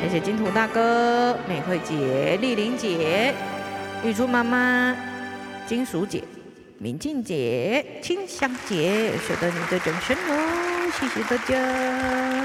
谢谢金土大哥、美惠姐、丽玲姐、玉珠妈妈、金鼠姐、明静姐、清香姐，收到你的掌声哦，谢谢大家。